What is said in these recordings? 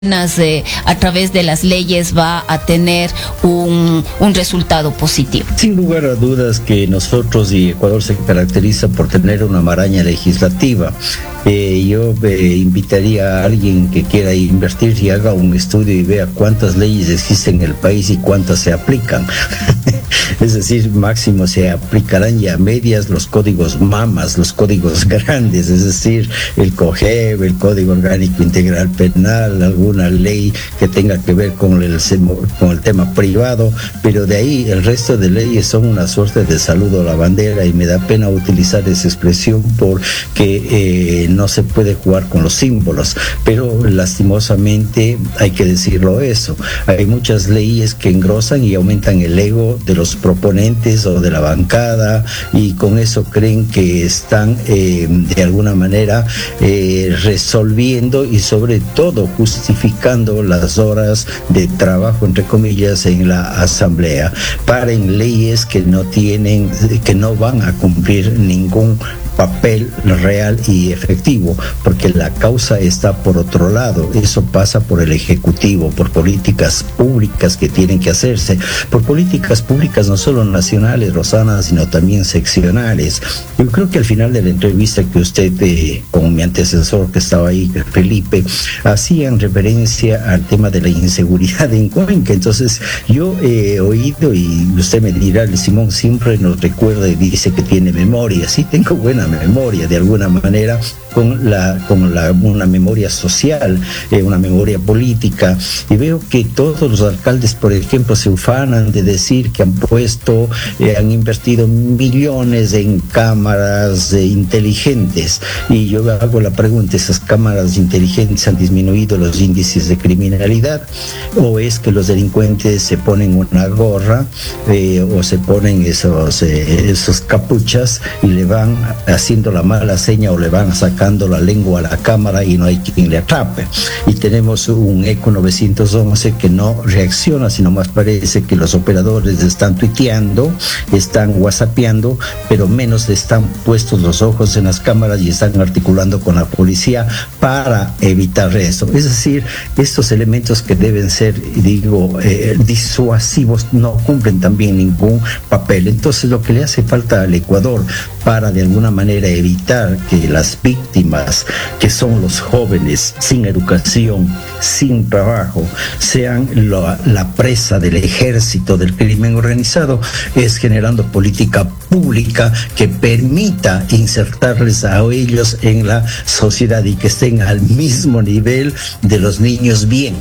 a través de las leyes va a tener un resultado positivo. Sin lugar a dudas que nosotros y Ecuador se caracteriza por tener una maraña legislativa. Yo invitaría a alguien que quiera invertir y haga un estudio y vea cuántas leyes existen en el país y cuántas se aplican. Es decir, máximo se aplicarán ya medias los códigos mamas, los códigos grandes, es decir, el COGEB, el Código Orgánico Integral Penal, alguna ley que tenga que ver con el tema privado, pero de ahí el resto de leyes son una suerte de saludo a la bandera, y me da pena utilizar esa expresión porque no se puede jugar con los símbolos, pero lastimosamente hay que decirlo eso. Hay muchas leyes que engrosan y aumentan el ego de los proponentes o de la bancada, y con eso creen que están de alguna manera resolviendo y sobre todo justificando las horas de trabajo, entre comillas, en la asamblea. Paren leyes que no van a cumplir ningún papel real y efectivo, porque la causa está por otro lado. Eso pasa por el Ejecutivo, por políticas públicas que tienen que hacerse, por políticas públicas no solo nacionales, Rosana, sino también seccionales. Yo creo que al final de la entrevista que usted, con mi antecesor que estaba ahí, Felipe, hacían referencia al tema de la inseguridad en Cuenca. Entonces yo he oído, y usted me dirá, Simón siempre nos recuerda y dice que tiene memoria. Sí, tengo buena memoria de alguna manera, con una memoria social, una memoria política, y veo que todos los alcaldes, por ejemplo, se ufanan de decir que han invertido millones en cámaras inteligentes, y yo hago la pregunta: ¿esas cámaras inteligentes han disminuido los índices de criminalidad? ¿O es que los delincuentes se ponen una gorra o se ponen esos capuchas y le van haciendo la mala seña o le van sacando la lengua a la cámara y no hay quien le atrape? Y tenemos un ECO 911 que no reacciona, sino más parece que los operadores están tuiteando, están whatsappeando, pero menos están puestos los ojos en las cámaras y están articulando con la policía para evitar eso. Es decir, estos elementos que deben ser, disuasivos, no cumplen también ningún papel. Entonces, lo que le hace falta al Ecuador para de alguna manera evitar que las víctimas, que son los jóvenes sin educación, sin trabajo, sean la presa del ejército del crimen organizado, es generando política pública que permita insertarles a ellos en la sociedad y que estén al mismo nivel de los niños bien.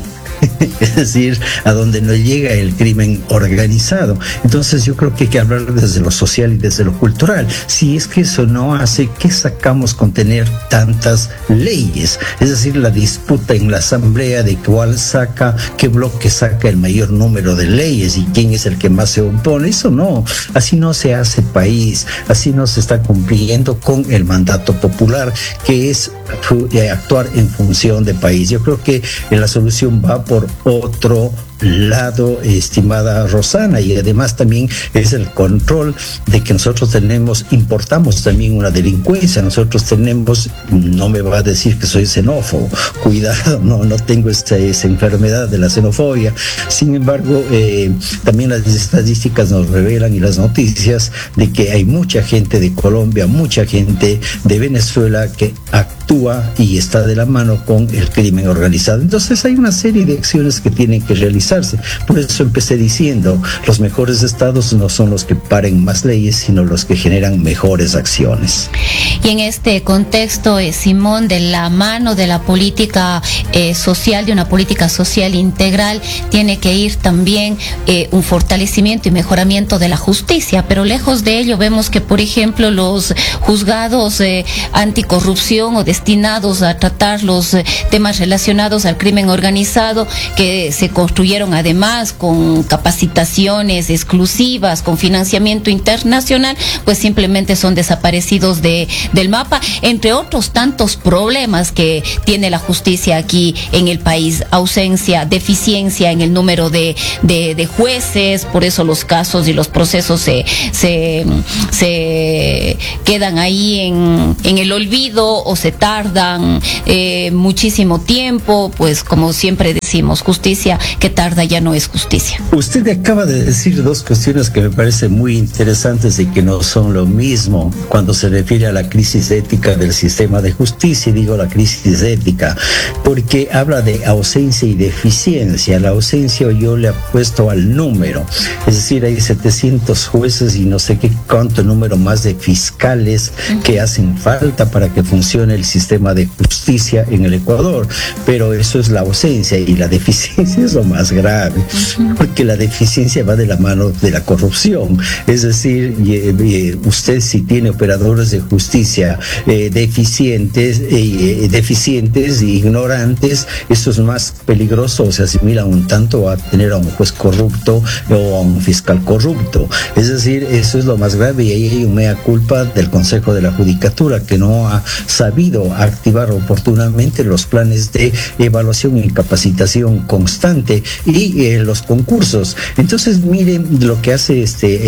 Es decir, a donde no llega el crimen organizado. Entonces yo creo que hay que hablar desde lo social y desde lo cultural. Si es que eso no hace, ¿qué sacamos con tener tantas leyes? Es decir, la disputa en la asamblea de qué bloque saca el mayor número de leyes y quién es el que más se opone. Eso no, así no se hace país, así no se está cumpliendo con el mandato popular, que es actuar en función de país. Yo creo que la solución va por otro lado, estimada Rosana, y además también es el control de que nosotros importamos también una delincuencia. Nosotros tenemos, no me va a decir que soy xenófobo, cuidado, no tengo esa enfermedad de la xenofobia. Sin embargo, también las estadísticas nos revelan, y las noticias, de que hay mucha gente de Colombia, mucha gente de Venezuela que actúa y está de la mano con el crimen organizado. Entonces hay una serie de acciones que tienen que realizarse. Por eso empecé diciendo, los mejores estados no son los que paren más leyes, sino los que generan mejores acciones. Y en este contexto, Simón, de la mano de la política social, de una política social integral, tiene que ir también un fortalecimiento y mejoramiento de la justicia, pero lejos de ello vemos que, por ejemplo, los juzgados anticorrupción o destinados a tratar los temas relacionados al crimen organizado, que se construyeron además con capacitaciones exclusivas, con financiamiento internacional, pues simplemente son desaparecidos del mapa, entre otros tantos problemas que tiene la justicia aquí en el país: ausencia, deficiencia en el número de jueces. Por eso los casos y los procesos se quedan ahí en el olvido, o se tapan tardan muchísimo tiempo, pues como siempre decimos, justicia que tarda ya no es justicia. Usted acaba de decir dos cuestiones que me parecen muy interesantes y que no son lo mismo cuando se refiere a la crisis ética del sistema de justicia. Digo la crisis ética porque habla de ausencia y deficiencia. La ausencia yo le apuesto al número, es decir, hay 700 jueces y no sé qué cuánto número más de fiscales que hacen falta para que funcione el sistema de justicia en el Ecuador, pero eso es la ausencia, y la deficiencia es lo más grave, porque la deficiencia va de la mano de la corrupción. Es decir, usted si tiene operadores de justicia deficientes e ignorantes, eso es más peligroso, se asimila un tanto a tener a un juez corrupto o a un fiscal corrupto. Es decir, eso es lo más grave, y ahí hay un mea culpa del Consejo de la Judicatura, que no ha sabido activar oportunamente los planes de evaluación y capacitación constante y los concursos. Entonces, miren lo que hace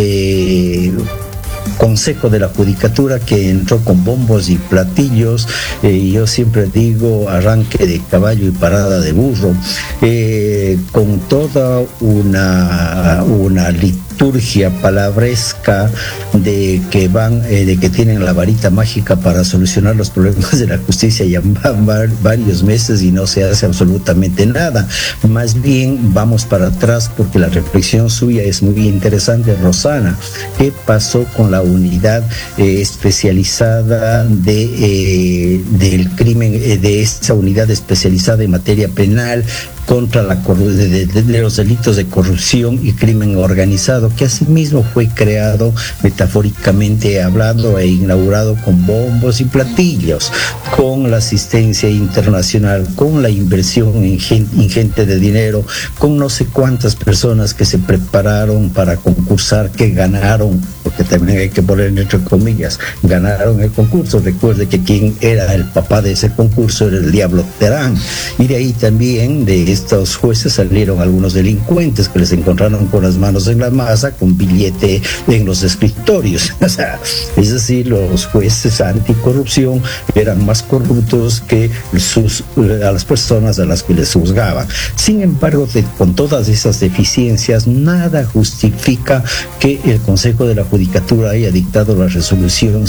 Consejo de la Judicatura, que entró con bombos y platillos, yo siempre digo arranque de caballo y parada de burro, con toda una liturgia palabresca de que tienen la varita mágica para solucionar los problemas de la justicia. Ya van varios meses y no se hace absolutamente nada. Más bien vamos para atrás, porque la reflexión suya es muy interesante, Rosana. ¿Qué pasó con la unidad especializada del crimen, de esa unidad especializada en materia penal contra de los delitos de corrupción y crimen organizado, que asimismo fue creado, metafóricamente hablando, e inaugurado con bombos y platillos, con la asistencia internacional, con la inversión ingente de dinero, con no sé cuántas personas que se prepararon para concursar, que ganaron, porque también hay que poner entre comillas, ganaron el concurso. Recuerde que quien era el papá de ese concurso era el Diablo Terán, y de ahí también de estos jueces salieron algunos delincuentes que les encontraron con las manos en la masa, con billete en los escritorios. O sea, es decir, los jueces anticorrupción eran más corruptos que a las personas a las que les juzgaban. Sin embargo, con todas esas deficiencias, nada justifica que el Consejo de la Judicatura haya dictado la resolución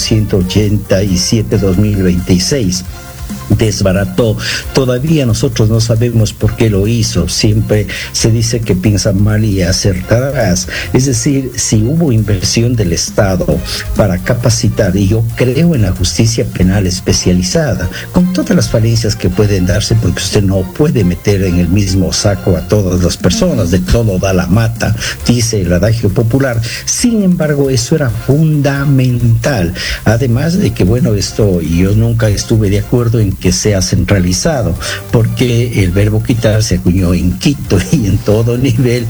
187/2026. Desbarató. Todavía nosotros no sabemos por qué lo hizo. Siempre se dice que piensan mal y acertarás. Es decir, si hubo inversión del Estado para capacitar, y yo creo en la justicia penal especializada, con todas las falencias que pueden darse, porque usted no puede meter en el mismo saco a todas las personas, de todo da la mata, dice el adagio popular. Sin embargo, eso era fundamental. Además de que, bueno, esto yo nunca estuve de acuerdo en que sea centralizado, porque el verbo quitar se acuñó en Quito y en todo nivel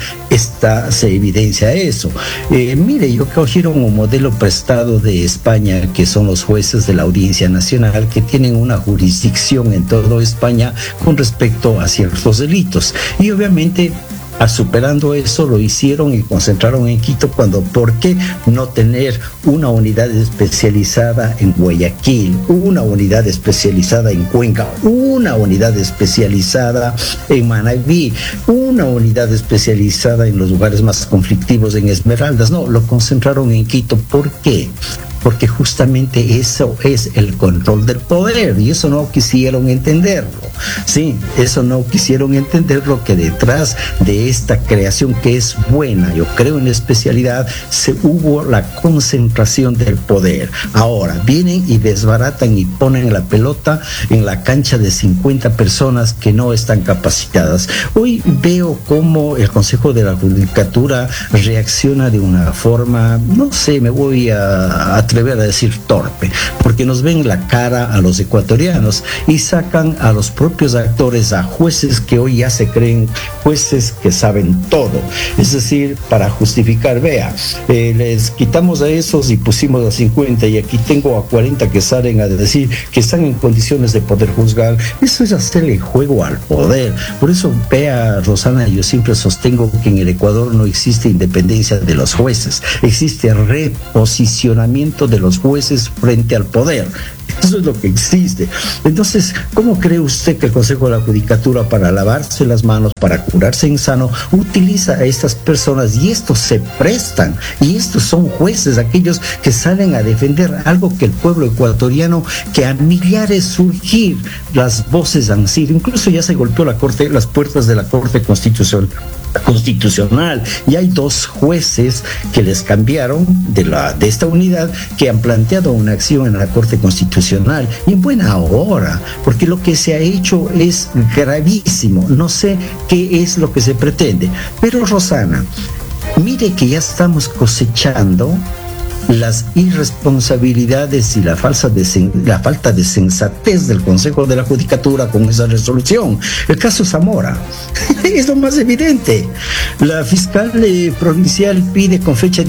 se evidencia eso. Mire, yo cogieron un modelo prestado de España, que son los jueces de la Audiencia Nacional, que tienen una jurisdicción en toda España con respecto a ciertos delitos, y obviamente superando eso lo hicieron y concentraron en Quito. ¿Por qué no tener una unidad especializada en Guayaquil, una unidad especializada en Cuenca, una unidad especializada en Manabí, una unidad especializada en los lugares más conflictivos, en Esmeraldas? No, lo concentraron en Quito. ¿Por qué? Porque justamente eso es el control del poder, y eso no quisieron entenderlo. Sí, eso no quisieron entenderlo, que detrás de esta creación, que es buena, yo creo en la especialidad, hubo la concentración del poder. Ahora vienen y desbaratan y ponen la pelota en la cancha de 50 personas que no están capacitadas. Hoy veo cómo el Consejo de la Judicatura reacciona de una forma, no sé, me voy a atrever a decir torpe, porque nos ven la cara a los ecuatorianos y sacan a los propios actores, a jueces que hoy ya se creen jueces que saben todo. Es decir, para justificar, vea, les quitamos a esos y pusimos a 50, y aquí tengo a 40 que salen a decir que están en condiciones de poder juzgar. Eso es hacerle juego al poder. Por eso, vea, Rosana, yo siempre sostengo que en el Ecuador no existe independencia de los jueces, existe reposicionamiento de los jueces frente al poder. Eso es lo que existe. Entonces, ¿cómo cree usted que el Consejo de la Judicatura, para lavarse las manos, para curarse en sano, utiliza a estas personas? Y estos se prestan, y estos son jueces, aquellos que salen a defender algo que el pueblo ecuatoriano, que a millares surgir las voces han sido, incluso ya se golpeó las puertas de la Corte Constitucional, y hay 2 jueces que les cambiaron de esta unidad, que han planteado una acción en la Corte Constitucional, y en buena hora, porque lo que se ha hecho es gravísimo. No sé qué es lo que se pretende, pero Rosana, mire que ya estamos cosechando las irresponsabilidades y la falta de sensatez del Consejo de la Judicatura con esa resolución. El caso Zamora es lo más evidente. La fiscal provincial pide con fecha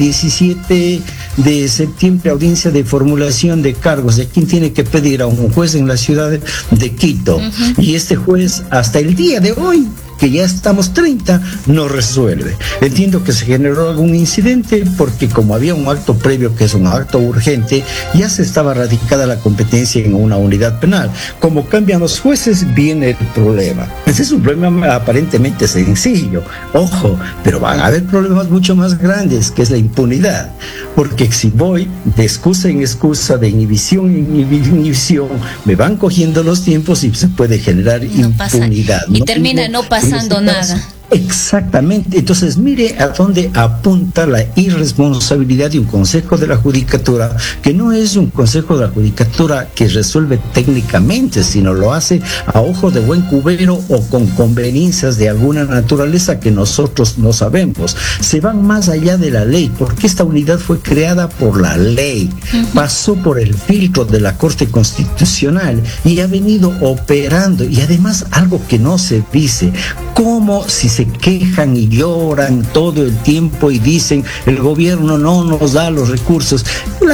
17 de septiembre audiencia de formulación de cargos. ¿De quién tiene que pedir? A un juez en la ciudad de Quito. Y este juez, hasta el día de hoy, que ya estamos 30, no resuelve. Entiendo que se generó algún incidente porque, como había un acto previo que es un acto urgente, ya se estaba radicada la competencia en una unidad penal. Como cambian los jueces, viene el problema. Ese es un problema aparentemente sencillo, ojo, pero van a haber problemas mucho más grandes, que es la impunidad. Porque si voy de excusa en excusa, de inhibición en inhibición, me van cogiendo los tiempos y se puede generar impunidad. Y termina no pasando nada. Exactamente. Entonces, mire a dónde apunta la irresponsabilidad de un Consejo de la Judicatura, que no es un Consejo de la Judicatura que resuelve técnicamente, sino lo hace a ojo de buen cubero o con conveniencias de alguna naturaleza que nosotros no sabemos. Se van más allá de la ley, porque esta unidad fue creada por la ley, pasó por el filtro de la Corte Constitucional y ha venido operando. Y además, algo que no se dice, como si se quejan y lloran todo el tiempo y dicen el gobierno no nos da los recursos.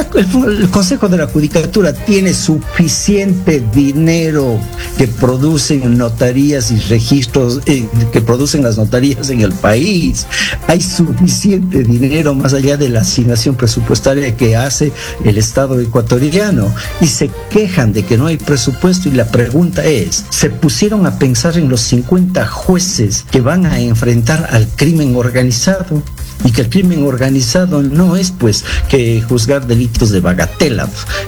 El Consejo de la Judicatura tiene suficiente dinero que producen notarías y registros, que producen las notarías en el país. Hay suficiente dinero más allá de la asignación presupuestaria que hace el Estado ecuatoriano, y se quejan de que no hay presupuesto. Y la pregunta es, ¿se pusieron a pensar en los 50 jueces que van a enfrentar al crimen organizado? Y que el crimen organizado no es pues que juzgar delitos de bagatela,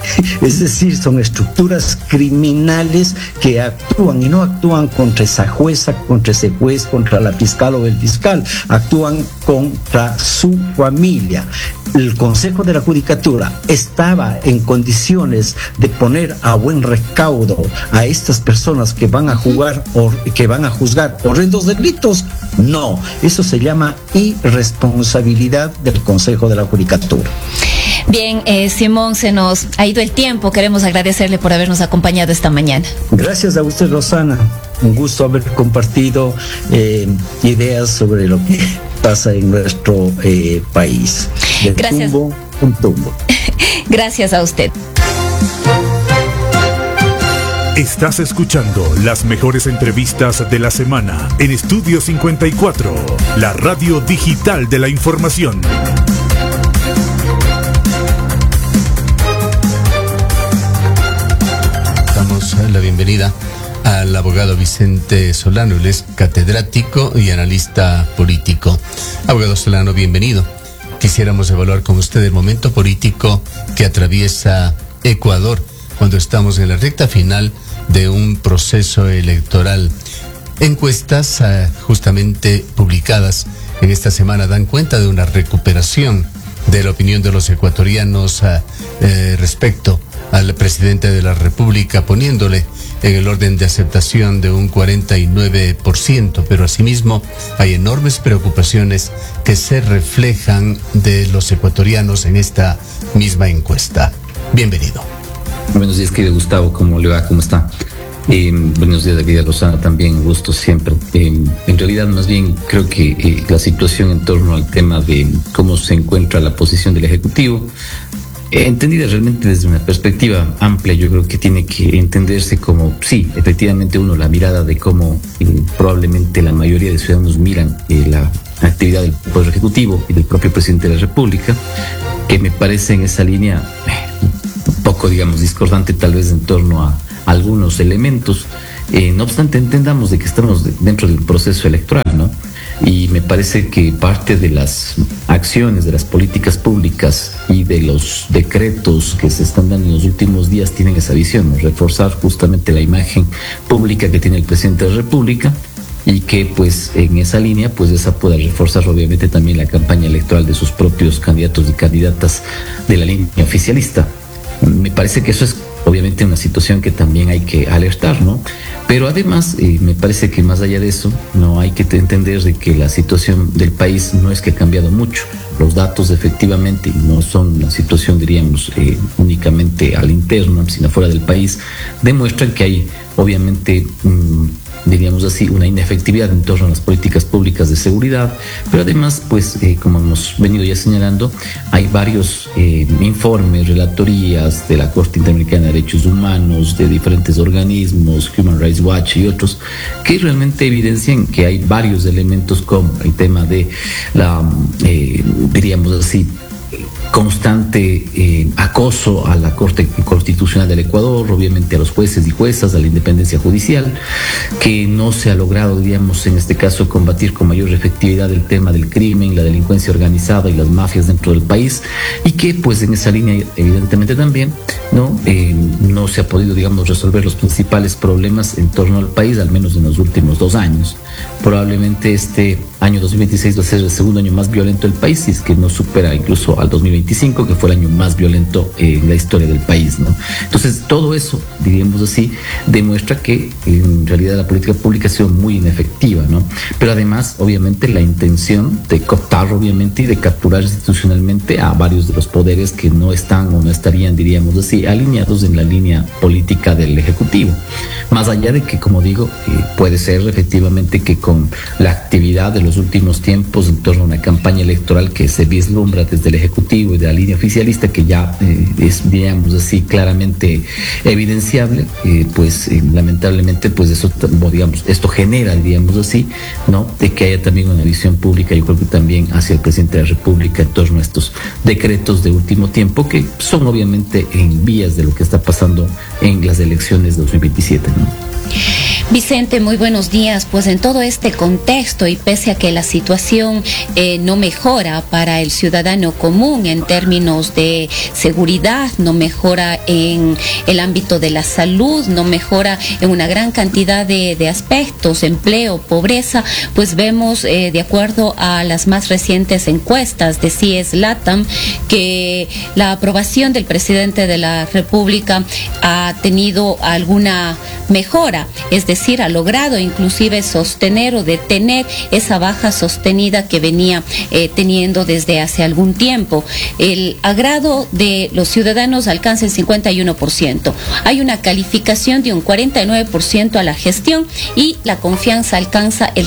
es decir, son estructuras criminales que actúan, y no actúan contra esa jueza, contra ese juez, contra la fiscal o el fiscal, actúan contra su familia. El Consejo de la Judicatura estaba en condiciones de poner a buen recaudo a estas personas que van a juzgar horrendos delitos. No, eso se llama irresponsabilidad del Consejo de la Judicatura. Bien, Simón, se nos ha ido el tiempo. Queremos agradecerle por habernos acompañado esta mañana. Gracias a usted, Rosana. Un gusto haber compartido ideas sobre lo que pasa en nuestro país. De gracias. Tumbo en tumbo. Gracias a usted. Estás escuchando las mejores entrevistas de la semana en Estudio 54, la radio digital de la información. Damos la bienvenida al abogado Vicente Solano. Él es catedrático y analista político. Abogado Solano, bienvenido. Quisiéramos evaluar con usted el momento político que atraviesa Ecuador cuando estamos en la recta final de un proceso electoral. Encuestas justamente publicadas en esta semana dan cuenta de una recuperación de la opinión de los ecuatorianos respecto al presidente de la República, poniéndole en el orden de aceptación de un 49%, pero asimismo hay enormes preocupaciones que se reflejan de los ecuatorianos en esta misma encuesta. Bienvenido. Buenos días, querido Gustavo, ¿cómo le va? ¿Cómo está? Buenos días, David Rosana, también gusto siempre. En realidad, más bien, creo que la situación en torno al tema de cómo se encuentra la posición del Ejecutivo, entendida realmente desde una perspectiva amplia, yo creo que tiene que entenderse como, sí, efectivamente la mirada de cómo probablemente la mayoría de ciudadanos miran la actividad del Poder Ejecutivo y del propio Presidente de la República, que me parece en esa línea un poco poco, digamos, discordante tal vez en torno a algunos elementos. No obstante, entendamos de que estamos dentro de un proceso electoral, ¿no? Y me parece que parte de las acciones, de las políticas públicas y de los decretos que se están dando en los últimos días tienen esa visión, ¿no? Reforzar justamente la imagen pública que tiene el presidente de la República, y que pues en esa línea pues esa pueda reforzar obviamente también la campaña electoral de sus propios candidatos y candidatas de la línea oficialista. Me parece que eso es obviamente una situación que también hay que alertar, ¿no? Pero además me parece que más allá de eso no hay que entender de que la situación del país no es que ha cambiado mucho. Los datos efectivamente no son una situación, diríamos, únicamente al interno, sino fuera del país, demuestran que hay obviamente diríamos así, una inefectividad en torno a las políticas públicas de seguridad, pero además, pues, como hemos venido ya señalando, hay varios informes, relatorías de la Corte Interamericana de Derechos Humanos, de diferentes organismos, Human Rights Watch y otros, que realmente evidencian que hay varios elementos como el tema de la, diríamos así, constante acoso a la Corte Constitucional del Ecuador, obviamente a los jueces y juezas, a la independencia judicial, que no se ha logrado, digamos, en este caso, combatir con mayor efectividad el tema del crimen, la delincuencia organizada y las mafias dentro del país, y que, pues, en esa línea, evidentemente también, no se ha podido, digamos, resolver los principales problemas en torno al país, al menos en los últimos 2 años. Probablemente este año 2026 va a ser el segundo año más violento del país, si es que no supera incluso al 2025, que fue el año más violento en la historia del país, ¿no? Entonces, todo eso, diríamos así, demuestra que en realidad la política pública ha sido muy inefectiva, ¿no? Pero además, obviamente, la intención de cooptar, obviamente, y de capturar institucionalmente a varios de los poderes que no están o no estarían, diríamos así, alineados en la línea política del Ejecutivo. Más allá de que, como digo, puede ser efectivamente que con la actividad de los últimos tiempos en torno a una campaña electoral que se vislumbra desde el Ejecutivo y de la línea oficialista, que ya es, digamos así, claramente evidenciable, pues lamentablemente, pues eso, digamos, esto genera, digamos así, ¿no?, de que haya también una visión pública, yo creo que también hacia el presidente de la República en torno a estos decretos de último tiempo, que son obviamente en vías de lo que está pasando en las elecciones de 2027, ¿no? Vicente, muy buenos días. Pues en todo este contexto y pese a que la situación no mejora para el ciudadano común en términos de seguridad, no mejora en el ámbito de la salud, no mejora en una gran cantidad de aspectos, empleo, pobreza, pues vemos, de acuerdo a las más recientes encuestas de CIES LATAM, que la aprobación del presidente de la República ha tenido alguna mejora, es decir, ha logrado inclusive sostener o detener esa baja sostenida que venía teniendo desde hace algún tiempo. El agrado de los ciudadanos alcanza el 51%. Hay una calificación de un 49% a la gestión y la confianza alcanza el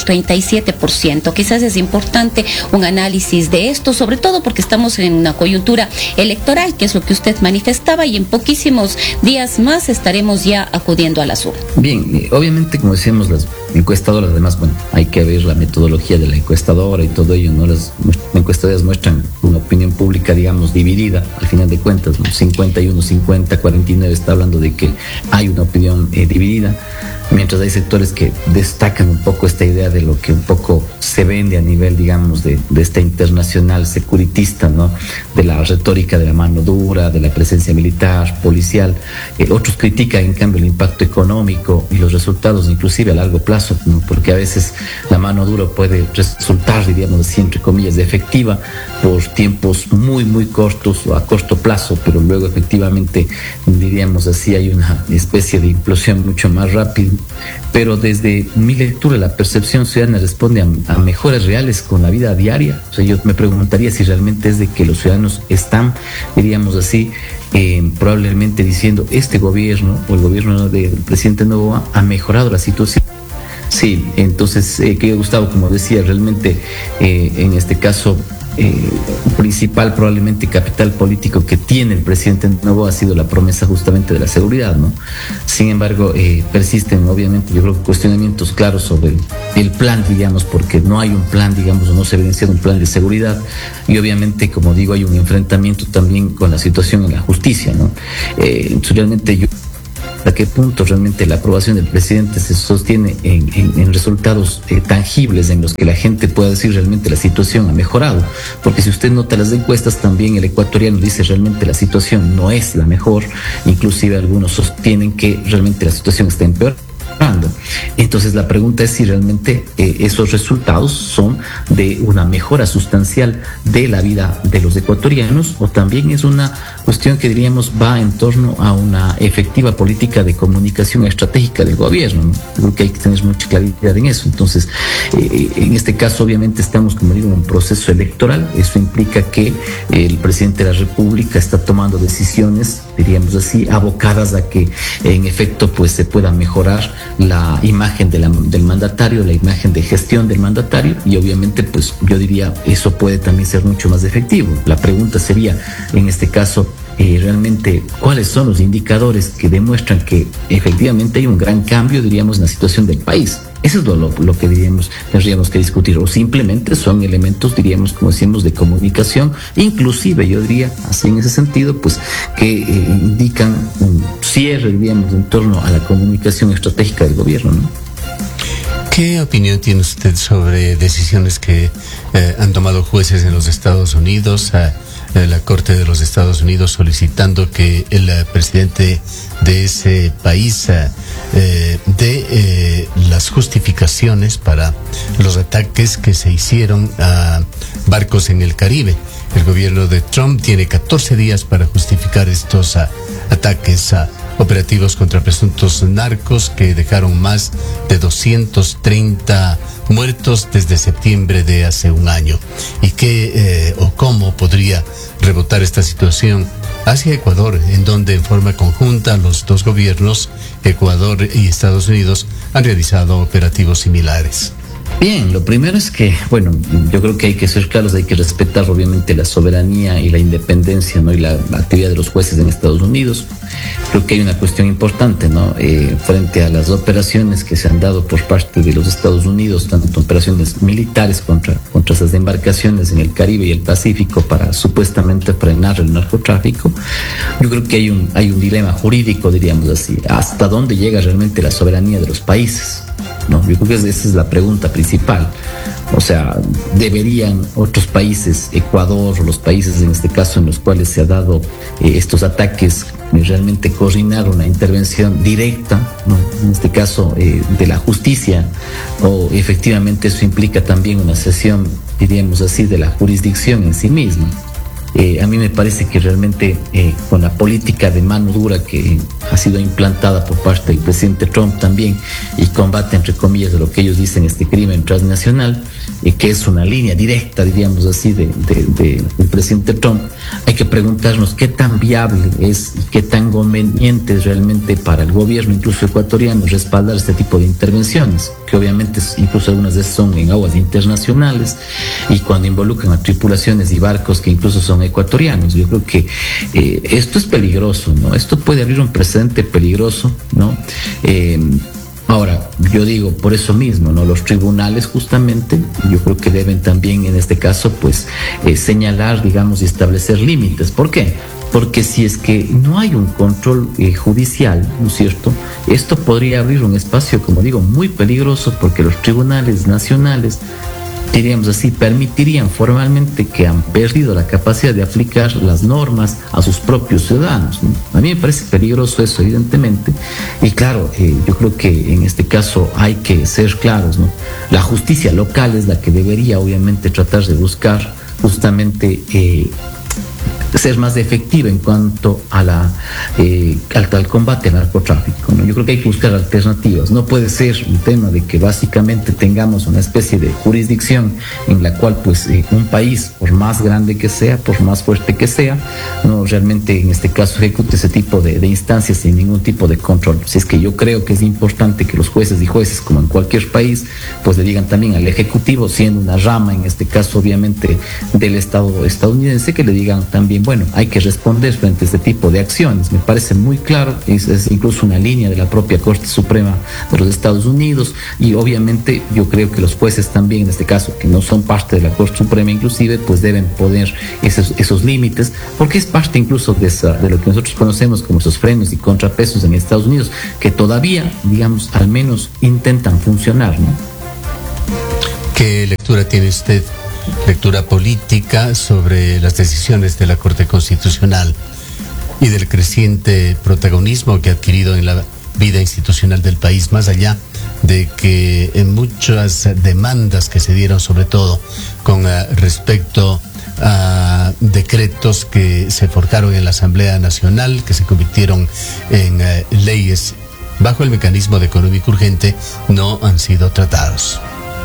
37%. Quizás es importante un análisis de esto, sobre todo porque estamos en una coyuntura electoral, que es lo que usted manifestaba, y en poquísimos días más estaremos ya acudiendo a las urnas. Bien, obviamente, como decíamos, las encuestadoras, además, bueno, hay que ver la metodología de la encuestadora y todo ello, ¿no? Las encuestadoras muestran una opinión pública, digamos, dividida, al final de cuentas, ¿no? 51, 50, 49, está hablando de que hay una opinión dividida, mientras hay sectores que destacan un poco esta idea de lo que un poco se vende a nivel, digamos, de esta internacional securitista, ¿no?, de la retórica de la mano dura, de la presencia militar, policial. Otros critican, en cambio, el impacto económico y los resultados, inclusive a largo plazo, ¿no?, porque a veces la mano dura puede resultar, diríamos así, entre comillas, efectiva por tiempos muy, muy cortos o a corto plazo, pero luego efectivamente, diríamos así, hay una especie de implosión mucho más rápida. Pero desde mi lectura, la percepción ciudadana responde a mejoras reales con la vida diaria. O sea, yo me preguntaría si realmente es de que los ciudadanos están, diríamos así, probablemente diciendo, este gobierno o el gobierno del presidente Noboa ha mejorado la situación. Sí, entonces, querido Gustavo, como decía, realmente en este caso principal probablemente capital político que tiene el presidente nuevo ha sido la promesa justamente de la seguridad, ¿no? Sin embargo, persisten obviamente, yo creo, cuestionamientos claros sobre el plan, digamos, porque no hay un plan, digamos, o no se evidencia un plan de seguridad, y obviamente, como digo, hay un enfrentamiento también con la situación en la justicia, ¿no? Realmente yo hasta qué punto realmente la aprobación del presidente se sostiene en resultados tangibles en los que la gente pueda decir realmente la situación ha mejorado, porque si usted nota las encuestas también el ecuatoriano dice realmente la situación no es la mejor, inclusive algunos sostienen que realmente la situación está empeorando. Entonces la pregunta es si realmente esos resultados son de una mejora sustancial de la vida de los ecuatorianos, o también es una cuestión que diríamos va en torno a una efectiva política de comunicación estratégica del gobierno, ¿no? Creo que hay que tener mucha claridad en eso. Entonces en este caso obviamente estamos, como digo, en un proceso electoral. Eso implica que el presidente de la República está tomando decisiones, diríamos así, abocadas a que en efecto pues se pueda mejorar la imagen del mandatario, la imagen de gestión del mandatario, y obviamente pues yo diría eso puede también ser mucho más efectivo. La pregunta sería en este caso realmente cuáles son los indicadores que demuestran que efectivamente hay un gran cambio, diríamos, en la situación del país. Eso es lo que tendríamos que discutir, o simplemente son elementos, diríamos, como decimos, de comunicación, inclusive yo diría, así en ese sentido, pues que indican un cierre, diríamos, en torno a la comunicación estratégica del gobierno, ¿no? ¿Qué opinión tiene usted sobre decisiones que han tomado jueces en los Estados Unidos, la Corte de los Estados Unidos, solicitando que el presidente de ese país dé las justificaciones para los ataques que se hicieron a barcos en el Caribe? El gobierno de Trump tiene 14 días para justificar estos ataques operativos contra presuntos narcos que dejaron más de 230 muertos desde septiembre de hace un año. ¿Y qué o cómo podría rebotar esta situación hacia Ecuador, en donde en forma conjunta los dos gobiernos, Ecuador y Estados Unidos, han realizado operativos similares? Bien, lo primero es que, bueno, yo creo que hay que ser claros, hay que respetar obviamente la soberanía y la independencia, ¿no? Y la actividad de los jueces en Estados Unidos. Creo que hay una cuestión importante, ¿no? Frente a las operaciones que se han dado por parte de los Estados Unidos, tanto operaciones militares contra esas embarcaciones en el Caribe y el Pacífico para supuestamente frenar el narcotráfico, yo creo que hay un dilema jurídico, diríamos así. ¿Hasta dónde llega realmente la soberanía de los países? No, yo creo que esa es la pregunta principal. O sea, ¿deberían otros países, Ecuador o los países en este caso en los cuales se ha dado estos ataques, realmente coordinar una intervención directa, ¿no? En este caso de la justicia, o efectivamente eso implica también una cesión, diríamos así, de la jurisdicción en sí misma? A mí me parece que realmente con la política de mano dura que ha sido implantada por parte del presidente Trump también, y combate entre comillas de lo que ellos dicen este crimen transnacional, que es una línea directa, diríamos así, del presidente Trump, hay que preguntarnos qué tan viable es y qué tan conveniente es realmente para el gobierno, incluso ecuatoriano, respaldar este tipo de intervenciones, que obviamente incluso algunas de esas son en aguas internacionales y cuando involucran a tripulaciones y barcos que incluso son ecuatorianos. Yo creo que esto es peligroso, ¿no? Esto puede abrir un precedente peligroso, ¿no? Ahora, yo digo, por eso mismo, ¿no? Los tribunales justamente, yo creo que deben también en este caso, pues, señalar, digamos, y establecer límites. ¿Por qué? Porque si es que no hay un control judicial, ¿no es cierto? Esto podría abrir un espacio, como digo, muy peligroso, porque los tribunales nacionales, diríamos así, permitirían formalmente que han perdido la capacidad de aplicar las normas a sus propios ciudadanos, ¿no? A mí me parece peligroso eso, evidentemente, y claro, yo creo que en este caso hay que ser claros, ¿no? La justicia local es la que debería obviamente tratar de buscar justamente ser más efectiva en cuanto a al combate al narcotráfico, ¿no? Yo creo que hay que buscar alternativas. No puede ser un tema de que básicamente tengamos una especie de jurisdicción en la cual pues un país, por más grande que sea, por más fuerte que sea, no realmente en este caso ejecute ese tipo de instancias sin ningún tipo de control. Si es que yo creo que es importante que los jueces y jueces, como en cualquier país, pues le digan también al ejecutivo, siendo una rama en este caso obviamente del Estado estadounidense, que le digan también, bueno, hay que responder frente a este tipo de acciones. Me parece muy claro, es incluso una línea de la propia Corte Suprema de los Estados Unidos, y obviamente yo creo que los jueces también, en este caso, que no son parte de la Corte Suprema inclusive, pues deben poner esos límites, porque es parte incluso de lo que nosotros conocemos como esos frenos y contrapesos en Estados Unidos, que todavía, digamos, al menos intentan funcionar, ¿no? ¿Qué lectura tiene usted? Lectura política sobre las decisiones de la Corte Constitucional y del creciente protagonismo que ha adquirido en la vida institucional del país, más allá de que en muchas demandas que se dieron, sobre todo con respecto a decretos que se forjaron en la Asamblea Nacional, que se convirtieron en leyes bajo el mecanismo de económico urgente, no han sido tratados.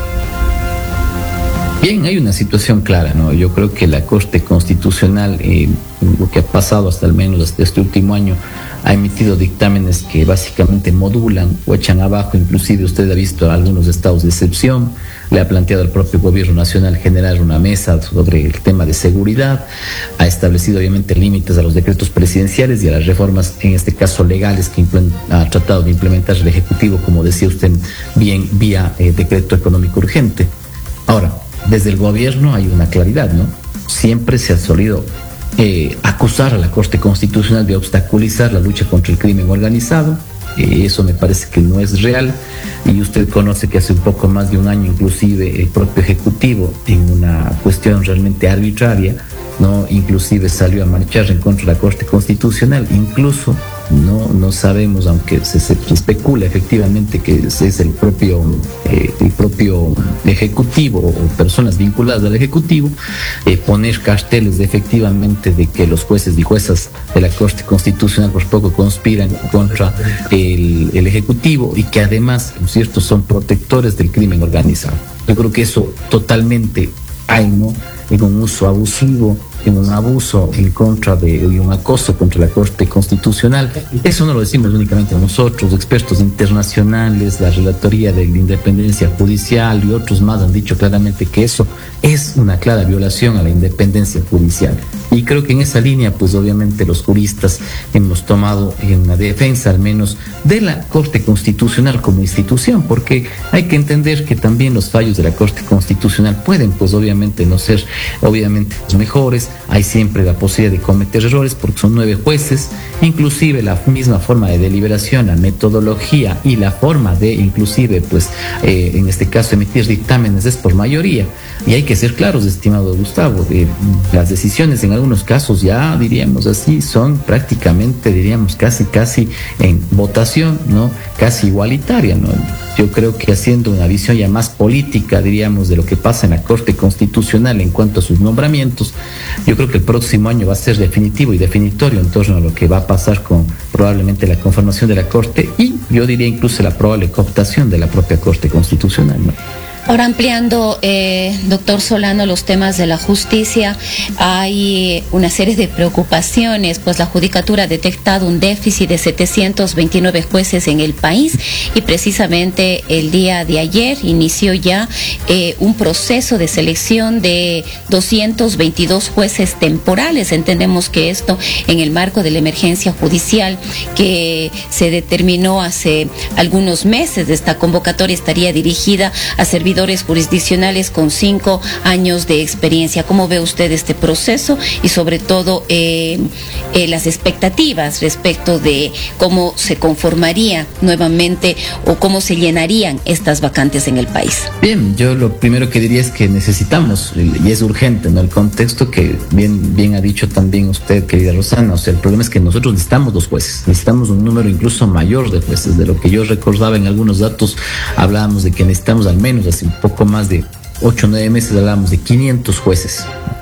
Bien, hay una situación clara, ¿no? Yo creo que la Corte Constitucional, lo que ha pasado hasta al menos hasta este último año, ha emitido dictámenes que básicamente modulan o echan abajo, inclusive usted ha visto algunos estados de excepción, le ha planteado al propio gobierno nacional generar una mesa sobre el tema de seguridad, ha establecido obviamente límites a los decretos presidenciales y a las reformas, en este caso legales, que ha tratado de implementar el Ejecutivo, como decía usted bien, vía decreto económico urgente. Ahora, desde el gobierno hay una claridad, ¿no? Siempre se ha solido acusar a la Corte Constitucional de obstaculizar la lucha contra el crimen organizado. Eso me parece que no es real, y usted conoce que hace un poco más de un año inclusive el propio Ejecutivo, en una cuestión realmente arbitraria, no inclusive salió a marchar en contra de la Corte Constitucional. Incluso no sabemos, aunque se especula efectivamente que es el propio Ejecutivo o personas vinculadas al Ejecutivo, poner carteles efectivamente de que los jueces y juezas de la Corte Constitucional por poco conspiran contra el Ejecutivo, y que además, ¿no es cierto?, son protectores del crimen organizado. Yo creo que eso totalmente hay, ¿no?, en un uso abusivo, en un abuso en contra y un acoso contra la Corte Constitucional. Eso no lo decimos únicamente nosotros, expertos internacionales, la Relatoría de la Independencia Judicial y otros más han dicho claramente que eso es una clara violación a la independencia judicial. Y creo que en esa línea, pues obviamente los juristas hemos tomado en una defensa al menos de la Corte Constitucional como institución, porque hay que entender que también los fallos de la Corte Constitucional pueden, pues obviamente, no ser obviamente los mejores. Hay siempre la posibilidad de cometer errores porque son 9 jueces, inclusive la misma forma de deliberación, la metodología y la forma de inclusive, pues en este caso emitir dictámenes es por mayoría, y hay que ser claros, estimado Gustavo, las decisiones en algunos casos ya diríamos así son prácticamente, diríamos casi en votación, ¿no?, casi igualitaria, ¿no? Yo creo que haciendo una visión ya más política, diríamos, de lo que pasa en la Corte Constitucional en cuanto a sus nombramientos, yo creo que el próximo año va a ser definitivo y definitorio en torno a lo que va a pasar con probablemente la conformación de la Corte, y yo diría incluso la probable cooptación de la propia Corte Constitucional, ¿no? Ahora, ampliando, doctor Solano, los temas de la justicia, hay una serie de preocupaciones, pues la Judicatura ha detectado un déficit de 729 jueces en el país, y precisamente el día de ayer inició ya un proceso de selección de 222 jueces temporales. Entendemos que esto en el marco de la emergencia judicial que se determinó hace algunos meses. Esta convocatoria estaría dirigida a servidores jurisdiccionales con 5 años de experiencia. ¿Cómo ve usted este proceso y sobre todo las expectativas respecto de cómo se conformaría nuevamente o cómo se llenarían estas vacantes en el país? Bien, yo lo primero que diría es que necesitamos, y es urgente, ¿no?, el contexto que bien ha dicho también usted, querida Rosana. O sea, el problema es que nosotros necesitamos 2 jueces, necesitamos un número incluso mayor de jueces. De lo que yo recordaba en algunos datos, hablábamos de que necesitamos al menos, hace un poco más de 8 o 9 meses, hablábamos de 500 jueces.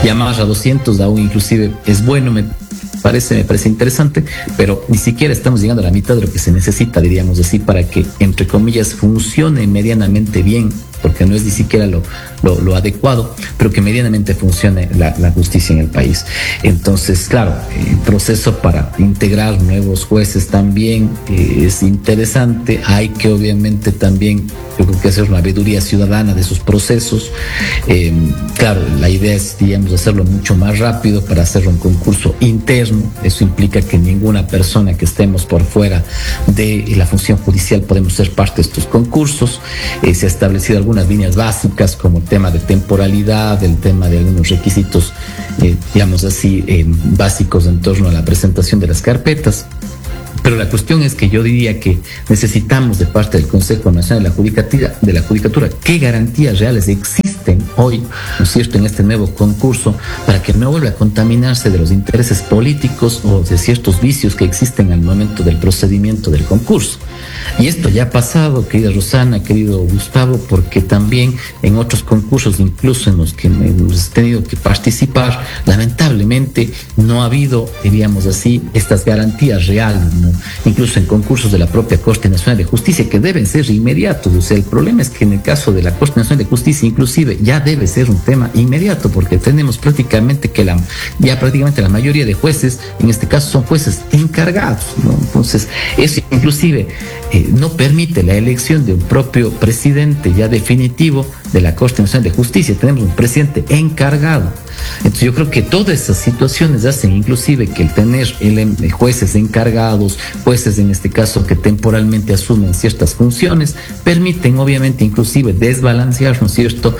llamar a 200 aún inclusive es bueno, me parece interesante, pero ni siquiera estamos llegando a la mitad de lo que se necesita, diríamos así, para que, entre comillas, funcione medianamente bien, porque no es ni siquiera lo adecuado, pero que medianamente funcione la justicia en el país. Entonces, claro, el proceso para integrar nuevos jueces también es interesante. Hay que obviamente también, yo creo que hacer una veeduría ciudadana de esos procesos. Claro, la idea es, digamos, hacerlo mucho más rápido para hacer un concurso interno. Eso implica que ninguna persona que estemos por fuera de la función judicial podemos ser parte de estos concursos. Se ha establecido algunas líneas básicas como el tema de temporalidad, el tema de algunos requisitos, digamos así, básicos en torno a la presentación de las carpetas. Pero la cuestión es que yo diría que necesitamos de parte del Consejo Nacional de la Judicatura qué garantías reales existen hoy, ¿no es cierto?, en este nuevo concurso, para que no vuelva a contaminarse de los intereses políticos o de ciertos vicios que existen al momento del procedimiento del concurso. Y esto ya ha pasado, querida Rosana, querido Gustavo, porque también en otros concursos, incluso en los que hemos tenido que participar, lamentablemente no ha habido, diríamos así, estas garantías reales, ¿no? Incluso en concursos de la propia Corte Nacional de Justicia, que deben ser inmediatos. O sea, el problema es que en el caso de la Corte Nacional de Justicia, inclusive, ya debe ser un tema inmediato, porque tenemos prácticamente que la mayoría de jueces, en este caso, son jueces encargados, ¿no? Entonces, eso inclusive no permite la elección de un propio presidente ya definitivo de la Corte Nacional de Justicia. Tenemos un presidente encargado. Entonces yo creo que todas esas situaciones hacen inclusive que el tener jueces encargados, jueces en este caso que temporalmente asumen ciertas funciones, permiten obviamente inclusive desbalancear, ¿no es cierto?,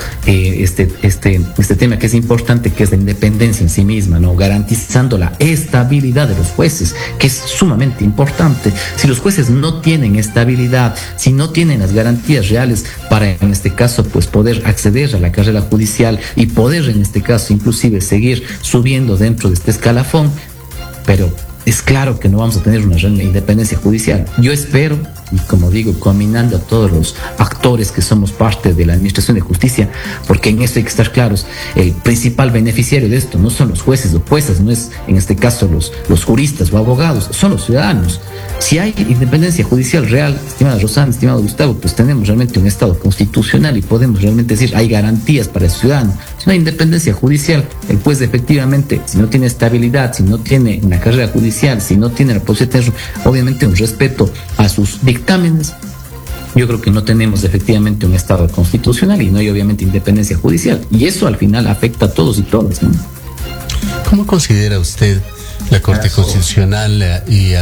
este tema que es importante, que es la independencia en sí misma, ¿no?, garantizando la estabilidad de los jueces, que es sumamente importante. Si los jueces no tienen estabilidad, si no tienen las garantías reales para, en este caso, pues poder acceder a la carrera judicial y poder, en este caso, inclusive seguir subiendo dentro de este escalafón, pero es claro que no vamos a tener una real independencia judicial. Yo espero, y como digo, combinando a todos los actores que somos parte de la Administración de Justicia, porque en esto hay que estar claros, el principal beneficiario de esto no son los jueces o juezas, no es en este caso los juristas o abogados, son los ciudadanos. Si hay independencia judicial real, estimada Rosana, estimado Gustavo, pues tenemos realmente un Estado constitucional y podemos realmente decir hay garantías para el ciudadano. Si no hay independencia judicial, el juez efectivamente, si no tiene estabilidad, si no tiene una carrera judicial, si no tiene la posibilidad de tener obviamente un respeto a sus dictámenes, yo creo que no tenemos efectivamente un Estado constitucional y no hay obviamente independencia judicial. Y eso al final afecta a todos y todas, ¿no? ¿Cómo considera usted la Corte Constitucional y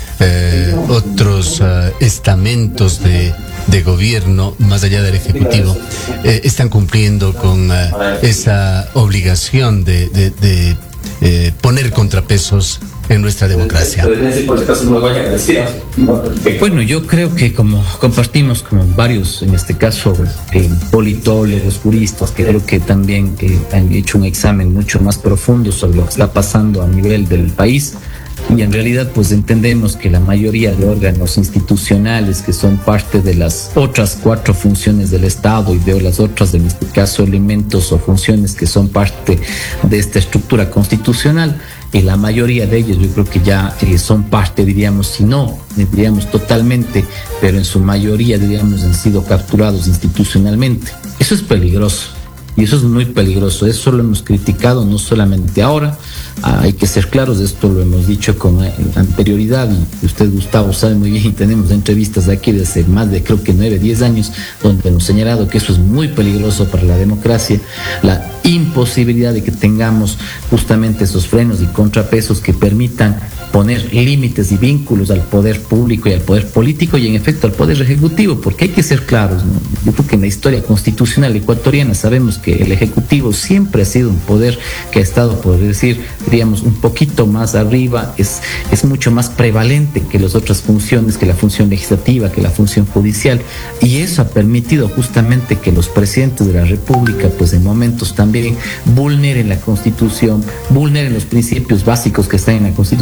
otros estamentos de gobierno, más allá del Ejecutivo, están cumpliendo con esa obligación de poner contrapesos en nuestra democracia? Bueno, yo creo que como compartimos con varios, en este caso, politólogos, juristas, que creo que también han hecho un examen mucho más profundo sobre lo que está pasando a nivel del país, y en realidad pues entendemos que la mayoría de órganos institucionales que son parte de las otras 4 funciones del Estado y de las otras, en este caso, elementos o funciones que son parte de esta estructura constitucional, y la mayoría de ellos yo creo que ya son parte, diríamos, si no, diríamos totalmente, pero en su mayoría, diríamos, han sido capturados institucionalmente. Eso es peligroso. Y eso es muy peligroso. Eso lo hemos criticado no solamente ahora. Hay que ser claros, esto lo hemos dicho con anterioridad, y usted, Gustavo, sabe muy bien, y tenemos entrevistas de aquí desde hace más de, creo que 9, 10 años, donde hemos señalado que eso es muy peligroso para la democracia, la imposibilidad de que tengamos justamente esos frenos y contrapesos que permitan poner límites y vínculos al poder público y al poder político y en efecto al poder ejecutivo, porque hay que ser claros, ¿no? Yo creo que en la historia constitucional ecuatoriana sabemos que el ejecutivo siempre ha sido un poder que ha estado, por decir, diríamos, un poquito más arriba, es mucho más prevalente que las otras funciones, que la función legislativa, que la función judicial, y eso ha permitido justamente que los presidentes de la República, pues en momentos también vulneren la Constitución, vulneren los principios básicos que están en la Constitución y